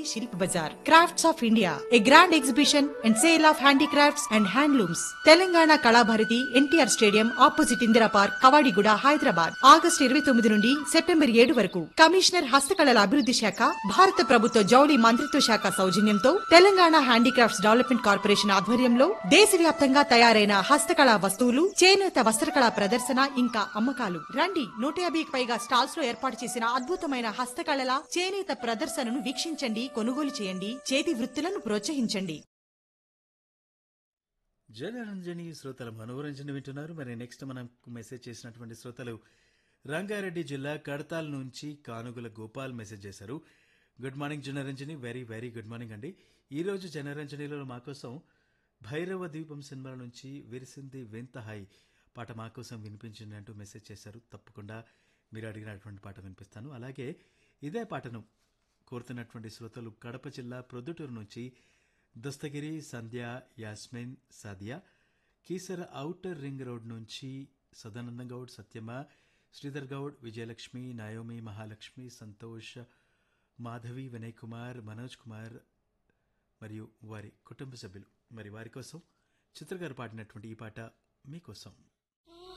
Shilp Bazar. Crafts of India, A grand exhibition and sale of handicrafts and handlooms. Telangana Kalabharathi NTR stadium opposite Indira park, Kavadiguda, Hyderabad. August 29 నుండి September 7 వరకు. Commissioner హస్తకళల అభివృద్ధి శాఖ, భారత ప్రభుత్వ జౌళి మంత్రిత్వ శాఖ సౌజన్యంతో తెలంగాణ హ్యాండీక్రాఫ్ట్స్ డెవలప్మెంట్ కార్పొరేషన్ ఆధ్వర్యంలో దేశవ్యాప్తంగా తయారైన హస్తకళా వస్తువులు, చేనేత వస్త్రకళా ప్రదర్శన ఇంకా అమ్మకాలు. రండి, 150కి పైగా స్టాల్స్ లో ఏర్పాటు చేసిన అద్భుతమైన హస్తకళల, చేనేత ప్రదర్శనను వీక్షించండి, కొనుగోలు చేయండి, చేతి వృత్తులను ప్రోత్సహించండి. జనరంజని శ్రోతల మనోరంజన వింటున్నారు. మరి నెక్స్ట్ మనకు మెసేజ్ చేసినటువంటి శ్రోతలు రంగారెడ్డి జిల్లా కడతాల్ నుంచి కానుగుల గోపాల్ మెసేజ్ చేశారు. Good morning Janaranjani, very very good morning అండి. ఈరోజు జనరంజనిలో మాకోసం భైరవ ద్వీపం సినిమా నుంచి విరిసింది వింత హై పాట మాకోసం వినిపించింది అంటూ మెసేజ్ చేశారు. తప్పకుండా మీరు అడిగినటువంటి పాట వినిపిస్తాను. అలాగే ఇదే పాటను కోరుతున్నటువంటి శ్రోతలు కడప జిల్లా ప్రొద్దుటూరు నుంచి దస్తగిరి, సంధ్య, Yasmin, Sadia, Keesara outer ring road నుంచి సదానంద గౌడ్, సత్యమ్మ, శ్రీధర్ గౌడ్, విజయలక్ష్మి, నాయోమి, మహాలక్ష్మి, సంతోష్, మాధవి, వినయ్ కుమార్, మనోజ్ కుమార్ మరియు వారి కుటుంబ సభ్యులు. మరి వారి కోసం చిత్రగారు పాడినటువంటి ఈ పాట మీకోసం.